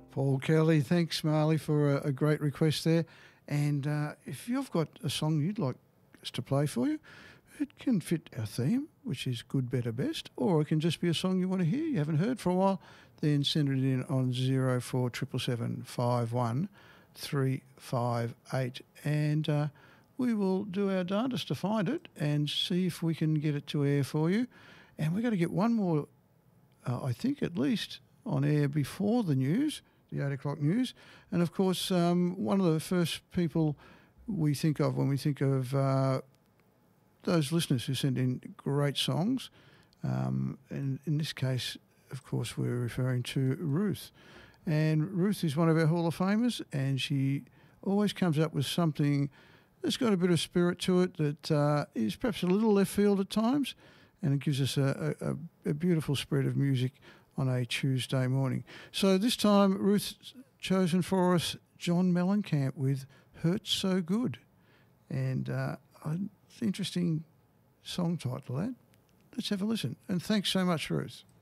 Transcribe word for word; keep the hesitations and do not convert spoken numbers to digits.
Paul Kelly, thanks Marley for a, a great request there. And uh, if you've got a song you'd like us to play for you, it can fit our theme, which is good, better, best, or it can just be a song you want to hear, you haven't heard for a while, then send it in on zero four seven seven five one three five eight, and uh, we will do our darndest to find it and see if we can get it to air for you. And we're going to get one more, uh, I think at least, on air before the news, the eight o'clock news. And of course, um, one of the first people we think of when we think of uh, those listeners who send in great songs, um, and in this case, of course, we're referring to Ruth. And Ruth is one of our Hall of Famers, and she always comes up with something that's got a bit of spirit to it that uh, is perhaps a little left field at times, and it gives us a, a, a beautiful spread of music on a Tuesday morning. So this time, Ruth's chosen for us John Mellencamp with Hurt So Good. And uh, it's an interesting song title, that. Let's have a listen. And thanks so much, Ruth.